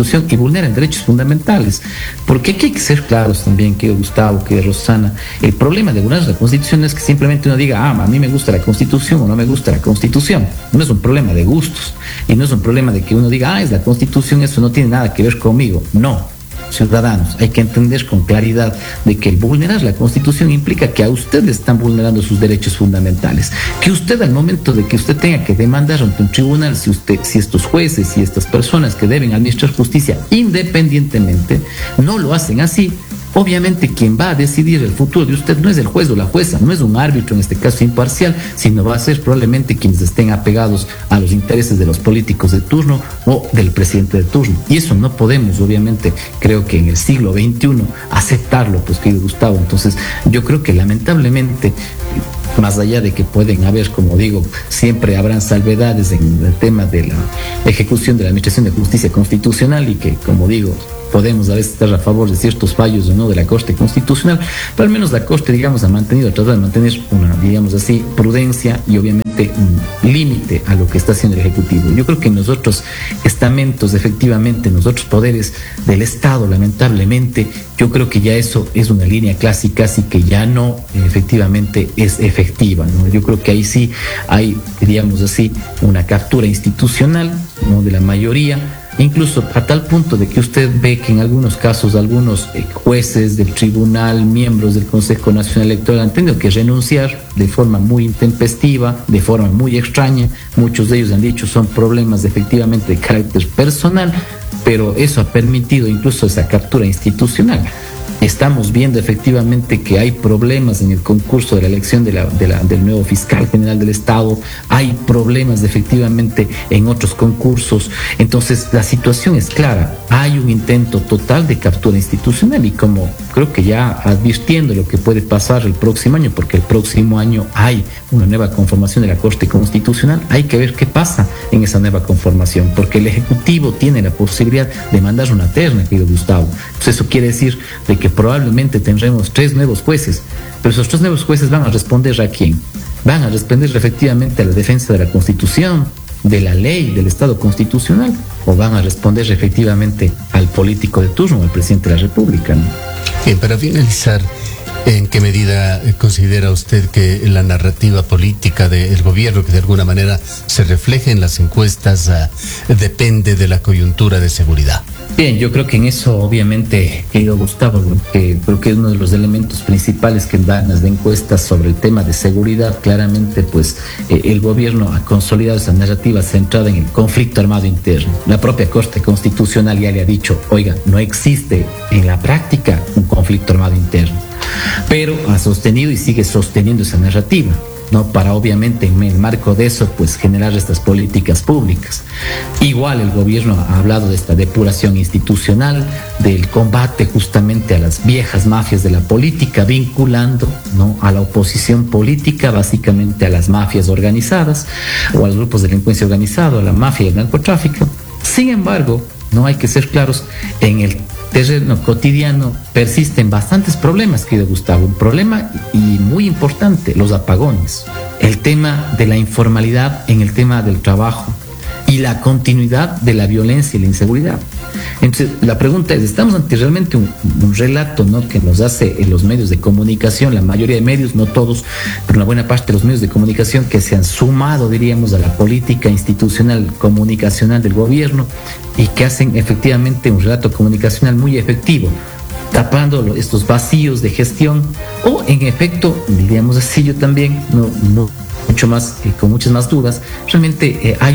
vulneran derechos fundamentales. Porque aquí hay que ser claros también, querido Gustavo, querida Rosana. El problema de vulnerar la Constitución no es que simplemente uno diga, a mí me gusta la Constitución o no me gusta la Constitución. No es un problema de gustos y no es un problema de que uno diga, es la Constitución, eso no tiene nada que ver conmigo. No. Ciudadanos, hay que entender con claridad de que el vulnerar la Constitución implica que a usted le están vulnerando sus derechos fundamentales, que usted al momento de que usted tenga que demandar ante un tribunal, si estos jueces y estas personas que deben administrar justicia independientemente no lo hacen así, obviamente quien va a decidir el futuro de usted no es el juez o la jueza, no es un árbitro en este caso imparcial, sino va a ser probablemente quienes estén apegados a los intereses de los políticos de turno o del presidente de turno. Y eso no podemos, obviamente, creo que en el siglo XXI aceptarlo, pues querido Gustavo. Entonces yo creo que lamentablemente, más allá de que pueden haber, como digo, siempre habrán salvedades en el tema de la ejecución de la Administración de Justicia Constitucional y que, como digo, podemos a veces estar a favor de ciertos fallos o no de la Corte Constitucional, pero al menos la Corte, digamos, ha tratado de mantener una, digamos así, prudencia y obviamente un límite a lo que está haciendo el Ejecutivo. Yo creo que nosotros estamentos, efectivamente, nosotros poderes del Estado, lamentablemente, yo creo que ya eso es una línea clásica, así que ya no efectivamente es efectiva, ¿no? Yo creo que ahí sí hay, digamos así, una captura institucional, ¿no?, de la mayoría, incluso a tal punto de que usted ve que en algunos casos algunos jueces del tribunal, miembros del Consejo Nacional Electoral han tenido que renunciar de forma muy intempestiva, de forma muy extraña. Muchos de ellos han dicho son problemas efectivamente de carácter personal, pero eso ha permitido incluso esa captura institucional. Estamos viendo efectivamente que hay problemas en el concurso de la elección del nuevo fiscal general del Estado, hay problemas efectivamente en otros concursos. Entonces la situación es clara, hay un intento total de captura institucional y como creo que ya advirtiendo lo que puede pasar el próximo año, porque el próximo año hay una nueva conformación de la Corte Constitucional, hay que ver qué pasa en esa nueva conformación, porque el Ejecutivo tiene la posibilidad de mandar una terna, querido Gustavo. Entonces eso quiere decir de que probablemente tendremos 3 nuevos jueces, pero esos 3 nuevos jueces van a responder ¿a quién? Van a responder efectivamente a la defensa de la Constitución, de la ley, del Estado constitucional, o van a responder efectivamente al político de turno, al presidente de la República, ¿no? Bien, para finalizar, ¿en qué medida considera usted que la narrativa política del gobierno, que de alguna manera se refleja en las encuestas, depende de la coyuntura de seguridad? Bien, yo creo que en eso obviamente, querido Gustavo, que creo que es uno de los elementos principales que dan las encuestas sobre el tema de seguridad. Claramente, pues el gobierno ha consolidado esa narrativa centrada en el conflicto armado interno. La propia Corte Constitucional ya le ha dicho, oiga, no existe en la práctica un conflicto armado interno, pero ha sostenido y sigue sosteniendo esa narrativa, ¿no? Para obviamente en el marco de eso pues generar estas políticas públicas. Igual el gobierno ha hablado de esta depuración institucional, del combate justamente a las viejas mafias de la política, vinculando, ¿no?, a la oposición política básicamente a las mafias organizadas o a los grupos de delincuencia organizada, a la mafia y el narcotráfico. Sin embargo, no hay que ser claros, en el terreno cotidiano persisten bastantes problemas, querido Gustavo. Un problema y muy importante, los apagones, el tema de la informalidad en el tema del trabajo y la continuidad de la violencia y la inseguridad. Entonces la pregunta es, ¿estamos ante realmente un relato, ¿no?, que nos hace en los medios de comunicación, la mayoría de medios, no todos, pero una buena parte de los medios de comunicación que se han sumado, diríamos, a la política institucional comunicacional del gobierno y que hacen efectivamente un relato comunicacional muy efectivo, tapando estos vacíos de gestión, o en efecto, diríamos así, yo también mucho más, con muchas más dudas, realmente hay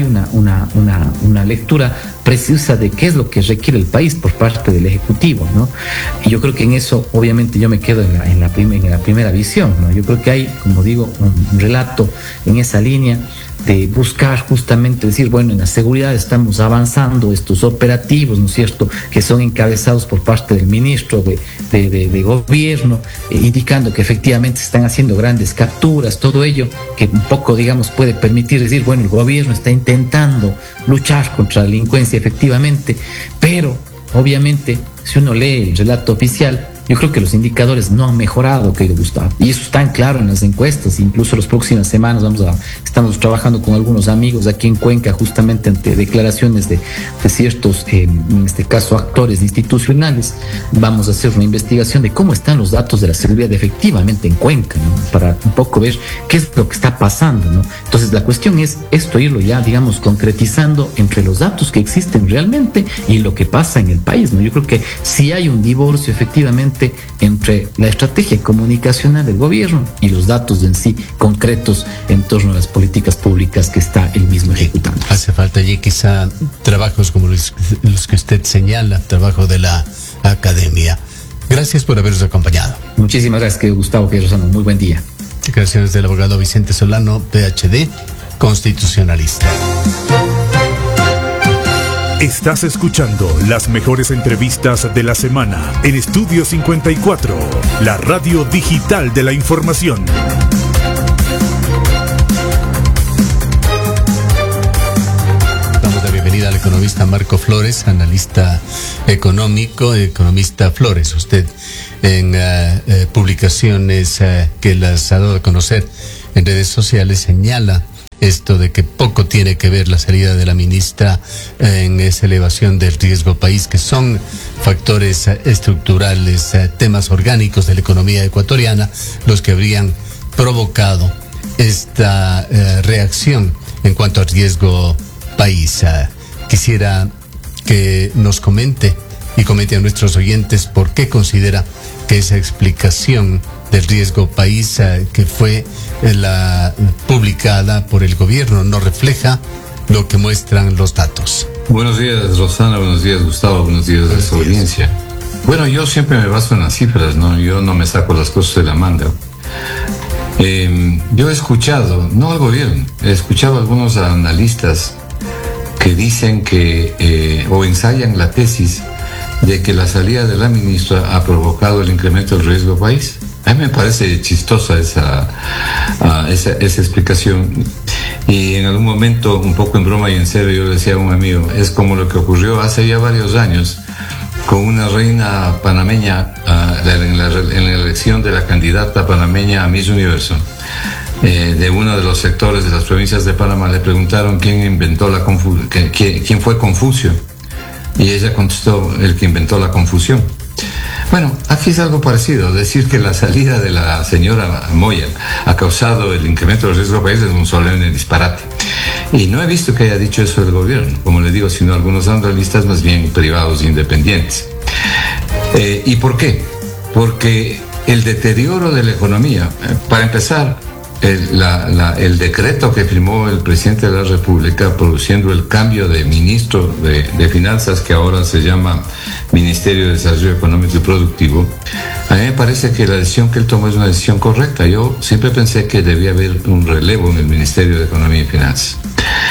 una lectura precisa de qué es lo que requiere el país por parte del Ejecutivo, ¿no? Y yo creo que en eso, obviamente, yo me quedo en la primera visión, ¿no? Yo creo que hay, como digo, un relato en esa línea de buscar justamente decir, bueno, en la seguridad estamos avanzando, estos operativos, ¿no es cierto?, que son encabezados por parte del ministro de gobierno, indicando que efectivamente se están haciendo grandes capturas, todo ello que un poco, digamos, puede permitir decir, bueno, el gobierno está intentando luchar contra la delincuencia efectivamente, pero obviamente si uno lee el relato oficial, yo creo que los indicadores no han mejorado, querido Gustavo, y eso está en claro en las encuestas. Incluso las próximas semanas estamos trabajando con algunos amigos aquí en Cuenca, justamente ante declaraciones de ciertos, en este caso, actores institucionales. Vamos a hacer una investigación de cómo están los datos de la seguridad efectivamente en Cuenca, ¿no? Para un poco ver qué es lo que está pasando, ¿no? Entonces la cuestión es esto, irlo ya, digamos, concretizando entre los datos que existen realmente y lo que pasa en el país, ¿no? Yo creo que sí hay un divorcio efectivamente entre la estrategia comunicacional del gobierno y los datos en sí concretos en torno a las políticas públicas que está el mismo ejecutando. Hace falta allí quizá trabajos como los que usted señala, trabajo de la academia. Gracias por habernos acompañado. Muchísimas gracias, querido Gustavo, querido Rosano. Muy buen día. Declaraciones del abogado Vicente Solano, PhD, constitucionalista. Estás escuchando las mejores entrevistas de la semana en Estudio 54, la radio digital de la información. Damos la bienvenida al economista Marco Flores, analista económico, economista Flores. Usted en publicaciones que las ha dado a conocer en redes sociales señala esto de que poco tiene que ver la salida de la ministra en esa elevación del riesgo país, que son factores estructurales, temas orgánicos de la economía ecuatoriana, los que habrían provocado esta reacción en cuanto al riesgo país. Quisiera que nos comente y comente a nuestros oyentes por qué considera que esa explicación del riesgo país que fue la publicada por el gobierno no refleja lo que muestran los datos. Buenos días, Rosana, buenos días, Gustavo, buenos días a su audiencia. Bueno, yo siempre me baso en las cifras, ¿no? Yo no me saco las cosas de la manga. Yo he escuchado, no al gobierno, he escuchado a algunos analistas que dicen que, o ensayan la tesis de que la salida de la ministra ha provocado el incremento del riesgo país. A mí me parece chistosa esa explicación. Y en algún momento, un poco en broma y en serio, yo le decía a un amigo, es como lo que ocurrió hace ya varios años con una reina panameña en la elección de la candidata panameña a Miss Universo. De uno de los sectores de las provincias de Panamá le preguntaron quién fue Confucio. Y ella contestó, el que inventó la confusión. Bueno, aquí es algo parecido. Decir que la salida de la señora Moya ha causado el incremento del riesgo país es un solemne disparate. Y no he visto que haya dicho eso el gobierno, como le digo, sino algunos analistas más bien privados e independientes. ¿Y por qué? Porque el deterioro de la economía, para empezar, el decreto que firmó el presidente de la República produciendo el cambio de ministro de Finanzas, que ahora se llama Ministerio de Desarrollo Económico y Productivo, a mí me parece que la decisión que él tomó es una decisión correcta. Yo siempre pensé que debía haber un relevo en el Ministerio de Economía y Finanzas.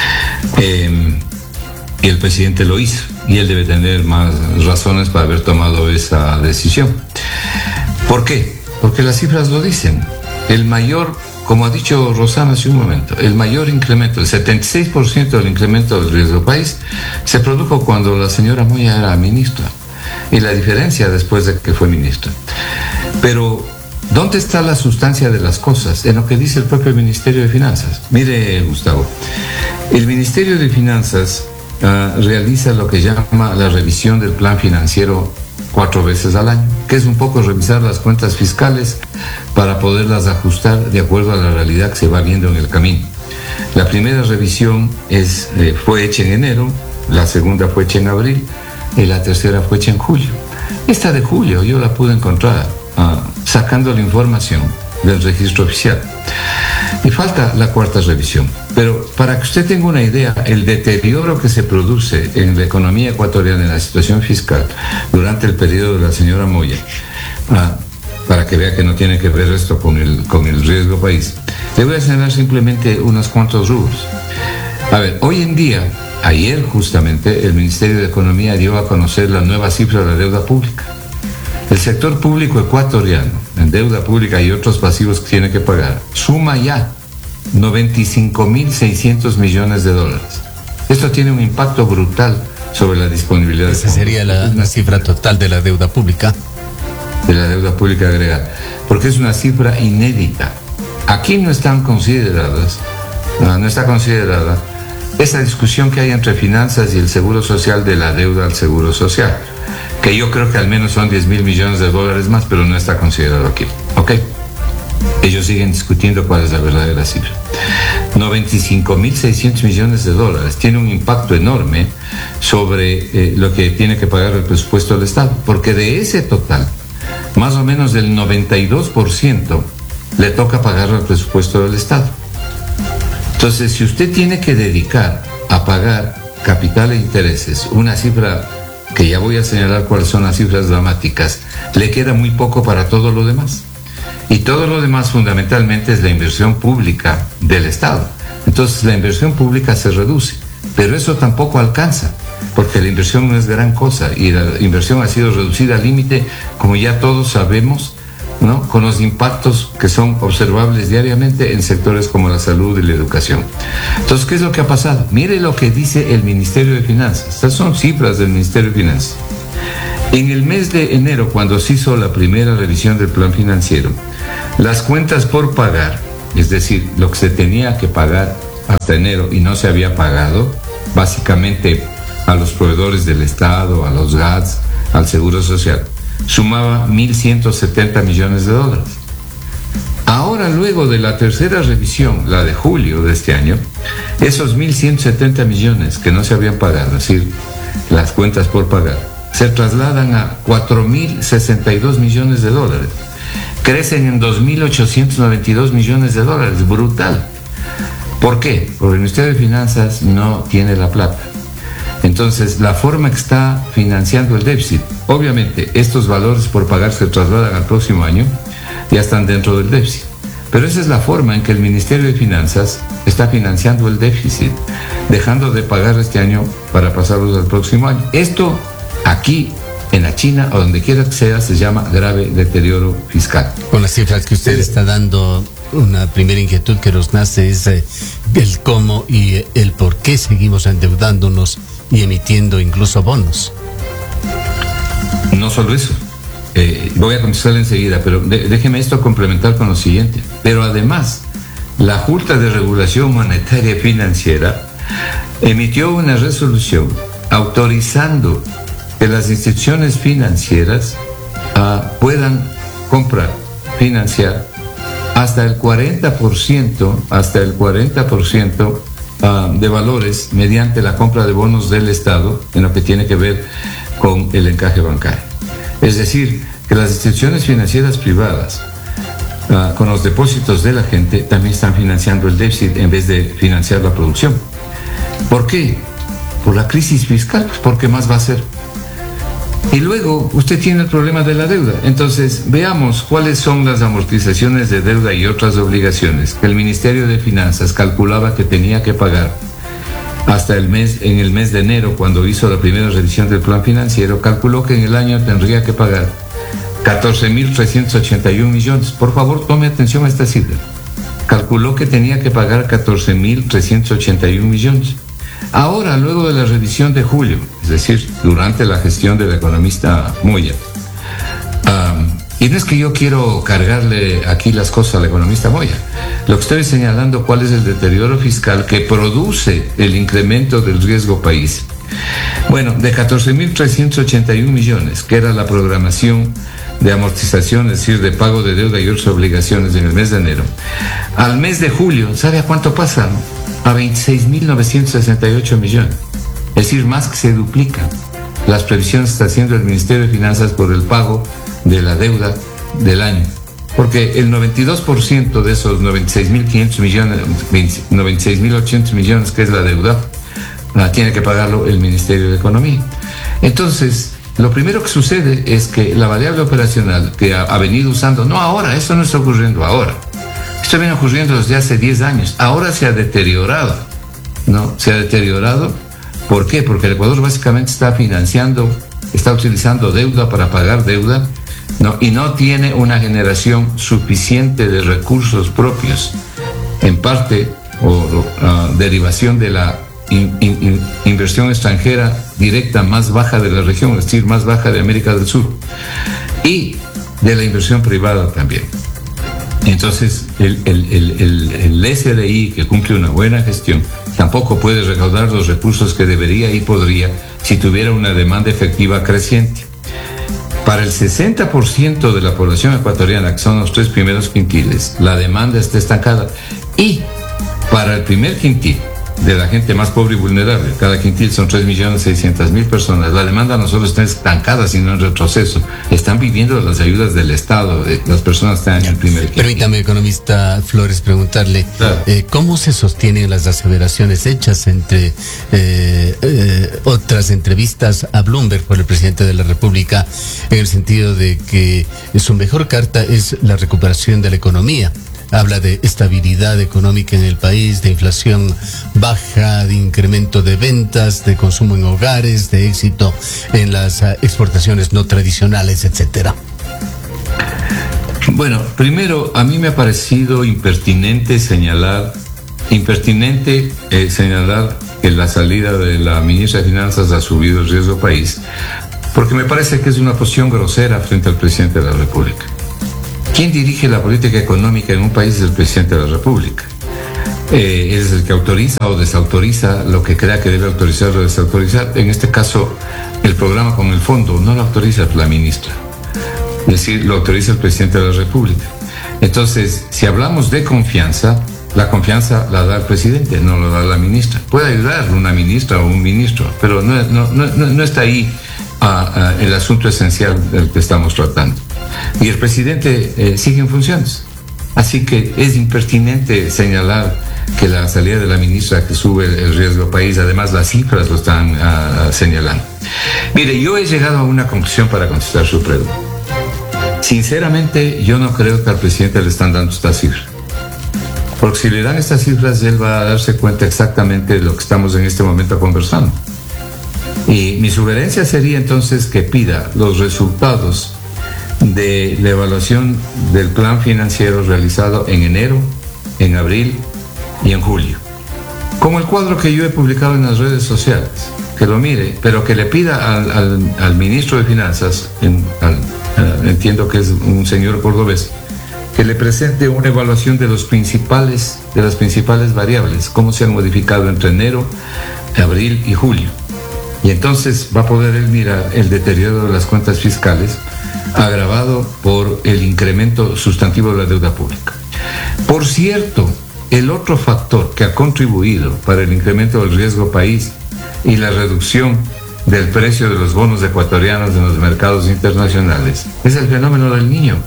Y el presidente lo hizo, y él debe tener más razones para haber tomado esa decisión. ¿Por qué? Porque las cifras lo dicen. El mayor, como ha dicho Rosana hace un momento, el mayor incremento, el 76% del incremento del riesgo país, se produjo cuando la señora Moya era ministra, y la diferencia después de que fue ministra. Pero, ¿dónde está la sustancia de las cosas? En lo que dice el propio Ministerio de Finanzas. Mire, Gustavo, el Ministerio de Finanzas realiza lo que llama la revisión del plan financiero 4 veces al año, que es un poco revisar las cuentas fiscales para poderlas ajustar de acuerdo a la realidad que se va viendo en el camino. La primera revisión fue hecha en enero, la segunda fue hecha en abril y la tercera fue hecha en julio. Esta de julio yo la pude encontrar sacando la información del registro oficial. Y falta la cuarta revisión. Pero para que usted tenga una idea, el deterioro que se produce en la economía ecuatoriana, en la situación fiscal, durante el periodo de la señora Moya, para que vea que no tiene que ver esto con el riesgo país, le voy a señalar simplemente unos cuantos rubros. A ver, hoy en día, ayer justamente, el Ministerio de Economía dio a conocer la nueva cifra de la deuda pública. El sector público ecuatoriano, en deuda pública y otros pasivos que tiene que pagar, suma ya 95.600 millones de dólares. Esto tiene un impacto brutal sobre la disponibilidad. Esa sería la cifra total de la deuda pública. de la deuda pública agregada, porque es una cifra inédita. Aquí no está considerada esa discusión que hay entre finanzas y el seguro social de la deuda al seguro social, que yo creo que al menos son 10.000 millones de dólares más, pero no está considerado aquí. ¿Ok? Ellos siguen discutiendo cuál es la verdadera cifra. 95.600 millones de dólares tiene un impacto enorme sobre lo que tiene que pagar el presupuesto del Estado, porque de ese total, más o menos del 92% le toca pagar al presupuesto del Estado. Entonces, si usted tiene que dedicar a pagar capital e intereses, una cifra que ya voy a señalar cuáles son las cifras dramáticas, le queda muy poco para todo lo demás. Y todo lo demás fundamentalmente es la inversión pública del Estado. Entonces la inversión pública se reduce, pero eso tampoco alcanza, porque la inversión no es gran cosa y la inversión ha sido reducida al límite, como ya todos sabemos, ¿no? Con los impactos que son observables diariamente en sectores como la salud y la educación. Entonces, ¿qué es lo que ha pasado? Mire lo que dice el Ministerio de Finanzas. Estas son cifras del Ministerio de Finanzas. En el mes de enero, cuando se hizo la primera revisión del plan financiero, las cuentas por pagar, es decir, lo que se tenía que pagar hasta enero y no se había pagado, básicamente a los proveedores del Estado, a los GATS, al Seguro Social, sumaba 1.170 millones de dólares. Ahora, luego de la tercera revisión, la de julio de este año, esos 1.170 millones que no se habían pagado, es decir, las cuentas por pagar, se trasladan a 4.062 millones de dólares. Crecen en 2.892 millones de dólares. Brutal. ¿Por qué? Porque el Ministerio de Finanzas no tiene la plata. Entonces, la forma que está financiando el déficit, obviamente, estos valores por pagar se trasladan al próximo año, ya están dentro del déficit. Pero esa es la forma en que el Ministerio de Finanzas está financiando el déficit, dejando de pagar este año para pasarlos al próximo año. Esto aquí, en la China o donde quiera que sea, se llama grave deterioro fiscal. Con las cifras que usted está dando, una primera inquietud que nos nace es el cómo y el por qué seguimos endeudándonos y emitiendo incluso bonos. No solo eso, voy a contestarle enseguida, pero déjeme esto complementar con lo siguiente. Pero además, la Junta de Regulación Monetaria y Financiera emitió una resolución autorizando que las instituciones financieras puedan comprar, financiar hasta el 40% de valores mediante la compra de bonos del Estado en lo que tiene que ver con el encaje bancario. Es decir, que las instituciones financieras privadas, con los depósitos de la gente, también están financiando el déficit en vez de financiar la producción. ¿Por qué? Por la crisis fiscal, pues porque más va a ser. Y luego usted tiene el problema de la deuda. Entonces, veamos cuáles son las amortizaciones de deuda y otras obligaciones que el Ministerio de Finanzas calculaba que tenía que pagar hasta en el mes de enero, cuando hizo la primera revisión del plan financiero. Calculó que en el año tendría que pagar 14.381 millones. Por favor, tome atención a esta cifra. Calculó que tenía que pagar 14.381 millones. Ahora, luego de la revisión de julio, es decir, durante la gestión del economista Moya, y no es que yo quiero cargarle aquí las cosas al economista Moya, lo que estoy señalando cuál es el deterioro fiscal que produce el incremento del riesgo país. Bueno, de 14.381 millones, que era la programación de amortización, es decir, de pago de deuda y otras obligaciones en el mes de enero, al mes de julio, ¿sabe a cuánto pasan? A 26.968 millones. Es decir, más que se duplican las previsiones que está haciendo el Ministerio de Finanzas por el pago de la deuda del año. Porque el 92% de esos 96.500 millones, 96.800 millones que es la deuda, tiene que pagarlo el Ministerio de Economía. Entonces, lo primero que sucede es que la variable operacional que ha venido usando, no ahora, esto no está ocurriendo ahora. Esto viene ocurriendo desde hace 10 años. Ahora se ha deteriorado, ¿no? Se ha deteriorado. ¿Por qué? Porque el Ecuador básicamente está utilizando deuda para pagar deuda, ¿no? Y no tiene una generación suficiente de recursos propios, en parte o derivación de la inversión extranjera directa más baja de la región, es decir, más baja de América del Sur. Y de la inversión privada también. Entonces, el SRI, que cumple una buena gestión, tampoco puede recaudar los recursos que debería y podría si tuviera una demanda efectiva creciente. Para el 60% de la población ecuatoriana, que son los 3 primeros quintiles, la demanda está estancada. Y para el primer quintil, de la gente más pobre y vulnerable, cada quintil son 3.600.000 personas, la demanda no solo está estancada, sino en retroceso. Están viviendo las ayudas del Estado, las personas están en el primer quintil. Permítame, economista Flores, preguntarle, claro, ¿cómo se sostienen las aseveraciones hechas entre otras entrevistas a Bloomberg por el presidente de la República, en el sentido de que su mejor carta es la recuperación de la economía? Habla de estabilidad económica en el país, de inflación baja, de incremento de ventas, de consumo en hogares, de éxito en las exportaciones no tradicionales, etcétera. Bueno, primero, a mí me ha parecido impertinente señalar que la salida de la ministra de Finanzas ha subido el riesgo país, porque me parece que es una posición grosera frente al presidente de la República. ¿Quién dirige la política económica en un país? Es el presidente de la República. Es el que autoriza o desautoriza lo que crea que debe autorizar o desautorizar. En este caso, el programa con el fondo no lo autoriza la ministra. Es decir, lo autoriza el presidente de la República. Entonces, si hablamos de confianza, la confianza la da el presidente, no la da la ministra. Puede ayudar una ministra o un ministro, pero no está ahí el asunto esencial del que estamos tratando. Y el presidente sigue en funciones. Así que es impertinente señalar que la salida de la ministra que sube el riesgo país, además las cifras lo están señalando. Mire, yo he llegado a una conclusión para contestar su pregunta. Sinceramente, yo no creo que al presidente le están dando esta cifra. Porque si le dan estas cifras, él va a darse cuenta exactamente de lo que estamos en este momento conversando. Y mi sugerencia sería entonces que pida los resultados de la evaluación del plan financiero realizado en enero, en abril y en julio. Como el cuadro que yo he publicado en las redes sociales, que lo mire, pero que le pida al ministro de Finanzas, entiendo que es un señor cordobés, que le presente una evaluación de las principales variables, cómo se han modificado entre enero, abril y julio. Y entonces va a poder él mirar el deterioro de las cuentas fiscales agravado por el incremento sustantivo de la deuda pública. Por cierto, el otro factor que ha contribuido para el incremento del riesgo país y la reducción del precio de los bonos ecuatorianos en los mercados internacionales es el fenómeno del Niño.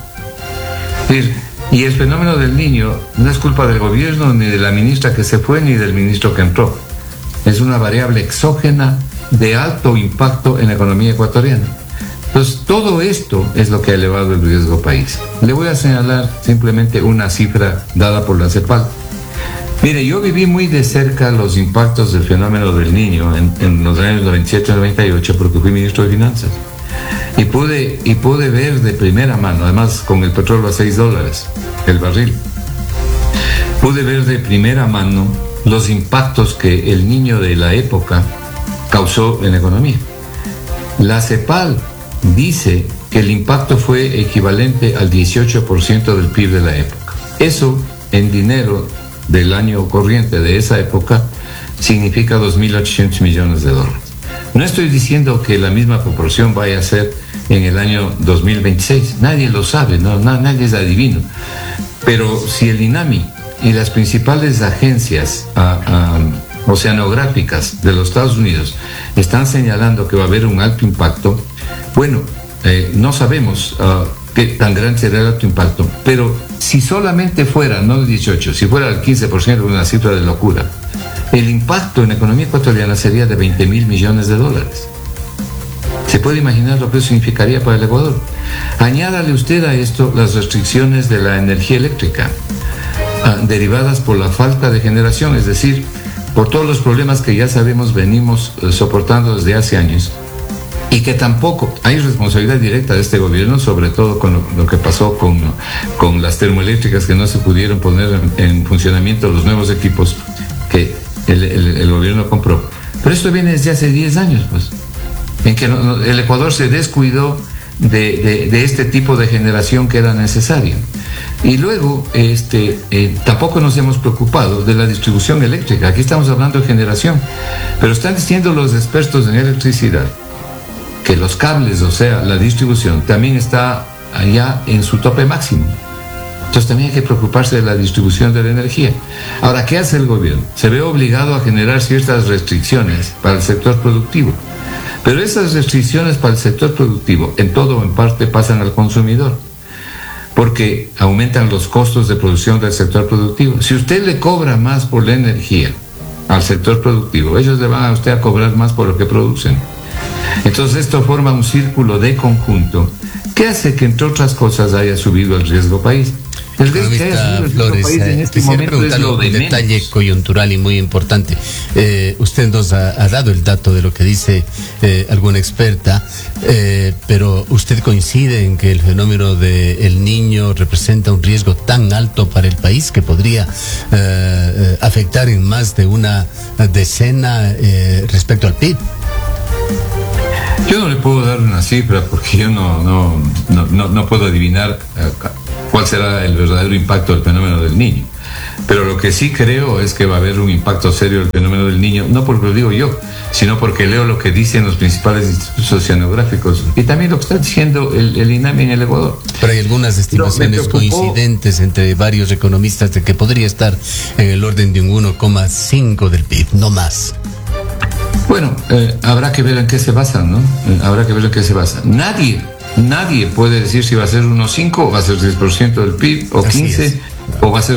Y el fenómeno del Niño no es culpa del gobierno, ni de la ministra que se fue, ni del ministro que entró. Es una variable exógena de alto impacto en la economía ecuatoriana. Entonces, todo esto es lo que ha elevado el riesgo país. Le voy a señalar simplemente una cifra dada por la CEPAL. Mire, yo viví muy de cerca los impactos del fenómeno del Niño en los años 97 y 98 porque fui ministro de Finanzas. Y pude ver de primera mano, además con el petróleo a $6 el barril, pude ver de primera mano los impactos que el Niño de la época causó en la economía. La CEPAL dice que el impacto fue equivalente al 18% del PIB de la época. Eso, en dinero del año corriente de esa época, significa $2.800 millones. No estoy diciendo que la misma proporción vaya a ser en el año 2026. Nadie lo sabe, nadie es adivino. Pero si el INAMI y las principales agencias oceanográficas de los Estados Unidos están señalando que va a haber un alto impacto, bueno, no sabemos qué tan grande será el alto impacto, pero si solamente fuera, no el 18, si fuera el 15%, una cifra de locura, el impacto en la economía ecuatoriana sería de $20.000 millones. ¿Se puede imaginar lo que eso significaría para el Ecuador? Añádale usted a esto las restricciones de la energía eléctrica, derivadas por la falta de generación, es decir, por todos los problemas que ya sabemos venimos soportando desde hace años, y que tampoco hay responsabilidad directa de este gobierno, sobre todo con lo que pasó con las termoeléctricas que no se pudieron poner en funcionamiento los nuevos equipos que el gobierno compró. Pero esto viene desde hace 10 años, pues, en que el Ecuador se descuidó de este tipo de generación que era necesario. Y luego, tampoco nos hemos preocupado de la distribución eléctrica. Aquí estamos hablando de generación, pero están diciendo los expertos en electricidad que los cables, o sea, la distribución, también está allá en su tope máximo. Entonces también hay que preocuparse de la distribución de la energía. Ahora, ¿qué hace el gobierno? Se ve obligado a generar ciertas restricciones para el sector productivo. Pero esas restricciones para el sector productivo, en todo o en parte, pasan al consumidor, porque aumentan los costos de producción del sector productivo. Si usted le cobra más por la energía al sector productivo, ellos le van a usted a cobrar más por lo que producen. Entonces esto forma un círculo de conjunto que hace que, entre otras cosas, haya subido el riesgo país. El riesgo que haya subido el riesgo país en este momento es lo de un detalle menos. Coyuntural y muy importante. Usted nos ha dado el dato de lo que dice alguna experta, pero ¿usted coincide en que el fenómeno del Niño representa un riesgo tan alto para el país que podría afectar en más de una decena respecto al PIB? Yo no le puedo dar una cifra porque yo no puedo adivinar cuál será el verdadero impacto del fenómeno del Niño. Pero lo que sí creo es que va a haber un impacto serio del fenómeno del Niño, no porque lo digo yo, sino porque leo lo que dicen los principales institutos oceanográficos y también lo que está diciendo el INAMI en el Ecuador. Pero hay algunas estimaciones coincidentes entre varios economistas de que podría estar en el orden de un 1,5 del PIB, no más. Bueno, habrá que ver en qué se basan, ¿no? Habrá que ver en qué se basan. Nadie puede decir si va a ser 1,5 o va a ser 10% del PIB o 15 o va a ser